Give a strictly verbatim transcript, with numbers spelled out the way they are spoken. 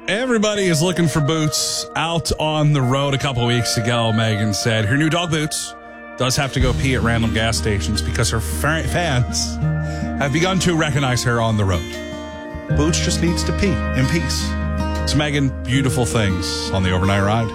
Everybody is looking for Boots out on the road. A couple weeks ago, Megan said her new dog Boots does have to go pee at random gas stations because her fa- fans have begun to recognize her on the road. Boots just needs to pee in peace. It's Megan, beautiful things on the overnight ride.